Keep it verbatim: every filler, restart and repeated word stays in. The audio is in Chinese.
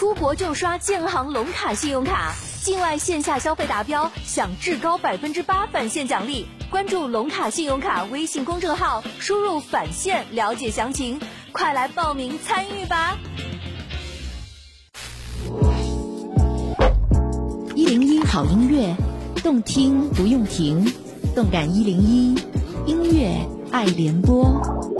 出国就刷建行龙卡信用卡，境外线下消费达标享至高百分之八返现奖励。关注龙卡信用卡微信公众号，输入返现了解详情，快来报名参与吧！ 一零一好音乐，动听不用停，动感一零一，音乐爱联播。